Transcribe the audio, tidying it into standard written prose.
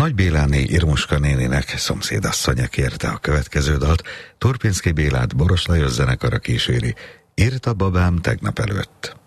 Nagy Béláné Irmuska néninek szomszédasszonya kérte a következő dalt, Turpinszky Bélát Boros Lajos zenekara kíséri, Írt a babám tegnap előtt.